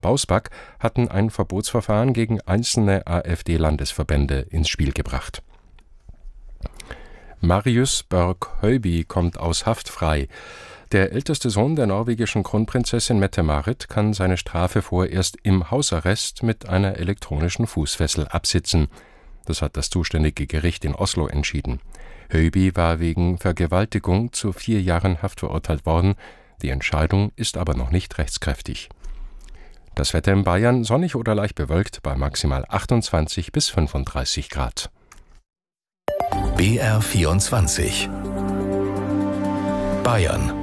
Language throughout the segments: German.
Bausback hatten ein Verbotsverfahren gegen einzelne AfD-Landesverbände ins Spiel gebracht. Marius Berg-Høiby kommt aus Haft frei. Der älteste Sohn der norwegischen Kronprinzessin Mette-Marit kann seine Strafe vorerst im Hausarrest mit einer elektronischen Fußfessel absitzen. Das hat das zuständige Gericht in Oslo entschieden. Høiby war wegen Vergewaltigung zu 4 Jahren Haft verurteilt worden. Die Entscheidung ist aber noch nicht rechtskräftig. Das Wetter in Bayern sonnig oder leicht bewölkt bei maximal 28 bis 35 Grad. BR24 Bayern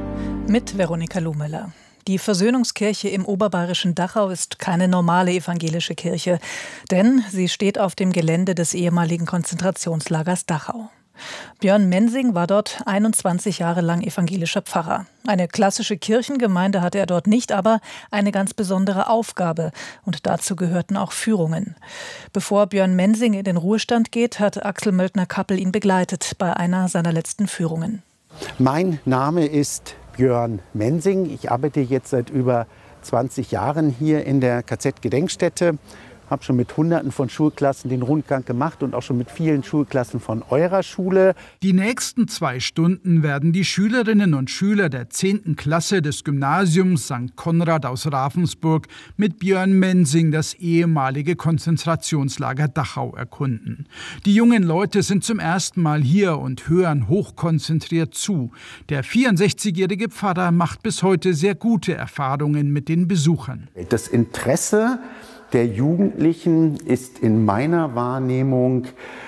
mit Veronika Lohmüller. Die Versöhnungskirche im oberbayerischen Dachau ist keine normale evangelische Kirche, denn sie steht auf dem Gelände des ehemaligen Konzentrationslagers Dachau. Björn Mensing war dort 21 Jahre lang evangelischer Pfarrer. Eine klassische Kirchengemeinde hatte er dort nicht, aber eine ganz besondere Aufgabe. Und dazu gehörten auch Führungen. Bevor Björn Mensing in den Ruhestand geht, hat Axel Möldner-Kappel ihn begleitet bei einer seiner letzten Führungen. Mein Name ist Björn Mensing. Ich arbeite jetzt seit über 20 Jahren hier in der KZ-Gedenkstätte. Habe schon mit Hunderten von Schulklassen den Rundgang gemacht und auch schon mit vielen Schulklassen von eurer Schule. Die nächsten 2 Stunden werden die Schülerinnen und Schüler der 10. Klasse des Gymnasiums St. Konrad aus Ravensburg mit Björn Mensing das ehemalige Konzentrationslager Dachau erkunden. Die jungen Leute sind zum ersten Mal hier und hören hochkonzentriert zu. Der 64-jährige Pfarrer macht bis heute sehr gute Erfahrungen mit den Besuchern. Das Interesse der Jugendlichen ist in meiner Wahrnehmung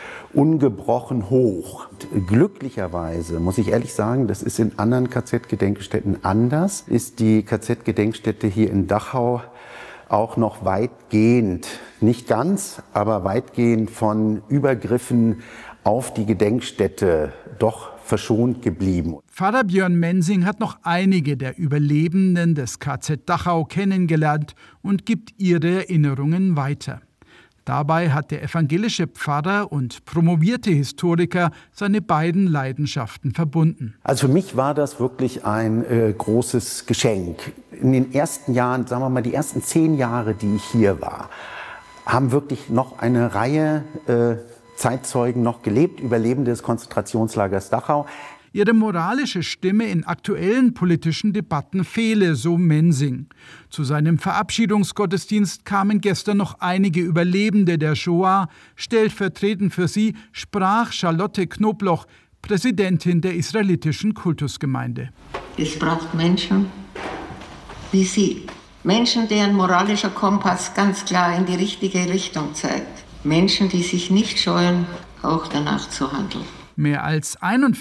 ungebrochen hoch. Und glücklicherweise, muss ich ehrlich sagen, das ist in anderen KZ-Gedenkstätten anders, ist die KZ-Gedenkstätte hier in Dachau auch noch weitgehend, nicht ganz, aber weitgehend von Übergriffen auf die Gedenkstätte doch verschont geblieben. Pfarrer Björn Mensing hat noch einige der Überlebenden des KZ Dachau kennengelernt und gibt ihre Erinnerungen weiter. Dabei hat der evangelische Pfarrer und promovierte Historiker seine beiden Leidenschaften verbunden. Also für mich war das wirklich ein großes Geschenk. In den ersten Jahren, sagen wir mal die ersten 10 Jahre, die ich hier war, haben wirklich noch eine Reihe Zeitzeugen noch gelebt, Überlebende des Konzentrationslagers Dachau. Ihre moralische Stimme in aktuellen politischen Debatten fehle, so Mensing. Zu seinem Verabschiedungsgottesdienst kamen gestern noch einige Überlebende der Shoah. Stellvertretend für sie sprach Charlotte Knobloch, Präsidentin der israelitischen Kultusgemeinde. Es braucht Menschen wie Sie. Menschen, deren moralischer Kompass ganz klar in die richtige Richtung zeigt. Menschen, die sich nicht scheuen, auch danach zu handeln. Mehr als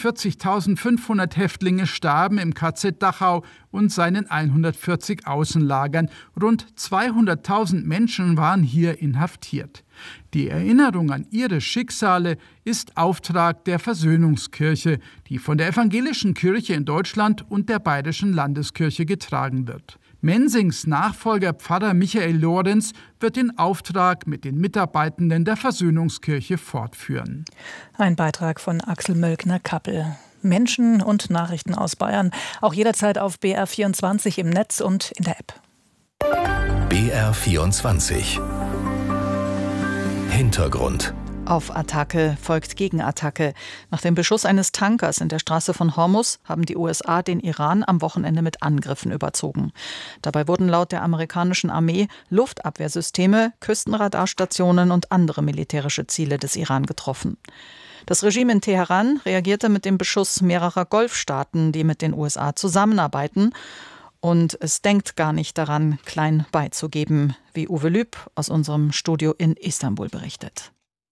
41.500 Häftlinge starben im KZ Dachau und seinen 140 Außenlagern. Rund 200.000 Menschen waren hier inhaftiert. Die Erinnerung an ihre Schicksale ist Auftrag der Versöhnungskirche, die von der Evangelischen Kirche in Deutschland und der Bayerischen Landeskirche getragen wird. Mensings Nachfolger Pfarrer Michael Lorenz wird den Auftrag mit den Mitarbeitenden der Versöhnungskirche fortführen. Ein Beitrag von Axel Möldner-Kappel. Menschen und Nachrichten aus Bayern, auch jederzeit auf BR24 im Netz und in der App. BR24 Hintergrund. Auf Attacke folgt Gegenattacke. Nach dem Beschuss eines Tankers in der Straße von Hormuz haben die USA den Iran am Wochenende mit Angriffen überzogen. Dabei wurden laut der amerikanischen Armee Luftabwehrsysteme, Küstenradarstationen und andere militärische Ziele des Iran getroffen. Das Regime in Teheran reagierte mit dem Beschuss mehrerer Golfstaaten, die mit den USA zusammenarbeiten. Und es denkt gar nicht daran, klein beizugeben, wie Uwe Lüb aus unserem Studio in Istanbul berichtet.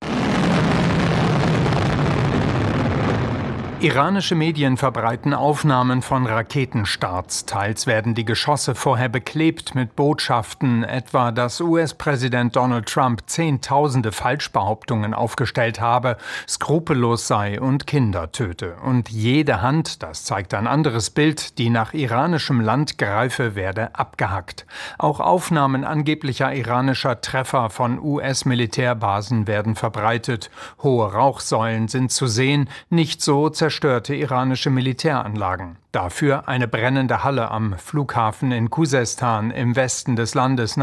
Iranische Medien verbreiten Aufnahmen von Raketenstarts. Teils werden die Geschosse vorher beklebt mit Botschaften, etwa dass US-Präsident Donald Trump Zehntausende Falschbehauptungen aufgestellt habe, skrupellos sei und Kinder töte. Und jede Hand, das zeigt ein anderes Bild, die nach iranischem Land greife, werde abgehackt. Auch Aufnahmen angeblicher iranischer Treffer von US-Militärbasen werden verbreitet. Hohe Rauchsäulen sind zu sehen, nicht so zerstört zerstörte iranische Militäranlagen. Dafür eine brennende Halle am Flughafen in Khuzestan im Westen des Landes